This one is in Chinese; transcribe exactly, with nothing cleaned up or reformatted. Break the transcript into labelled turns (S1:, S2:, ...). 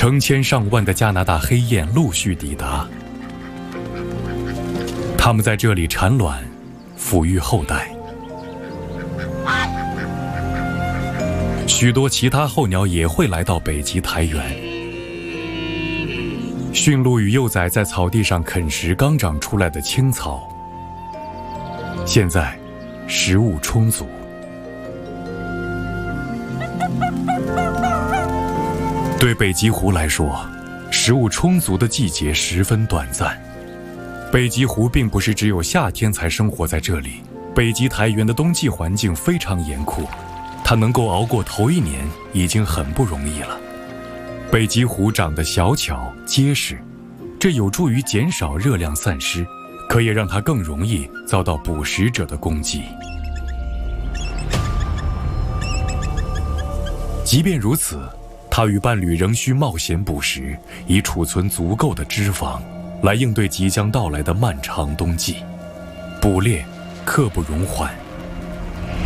S1: 成千上万的加拿大黑雁陆续抵达，它们在这里产卵，抚育后代。许多其他候鸟也会来到北极苔原。驯鹿与幼崽在草地上啃食刚长出来的青草。现在，食物充足。对北极狐来说，食物充足的季节十分短暂。北极狐并不是只有夏天才生活在这里，北极苔原的冬季环境非常严酷，它能够熬过头一年已经很不容易了。北极狐长得小巧结实，这有助于减少热量散失，可以让它更容易遭到捕食者的攻击。即便如此，它与伴侣仍需冒险捕食，以储存足够的脂肪，来应对即将到来的漫长冬季。捕猎刻不容缓。